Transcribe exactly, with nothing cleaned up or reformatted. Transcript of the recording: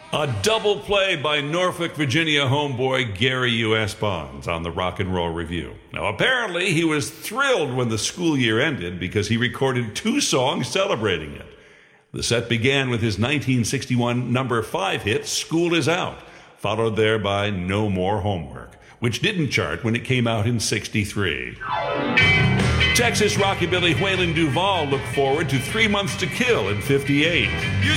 A double play by Norfolk, Virginia homeboy Gary U S. Bonds on the Rock and Roll Review. Now, apparently, he was thrilled when the school year ended because he recorded two songs celebrating it. The set began with his nineteen sixty-one number five hit, School Is Out, followed there by No More Homework, which didn't chart when it came out in sixty-three. Texas rockabilly Waylon Duvall looked forward to Three Months to Kill in fifty-eight. You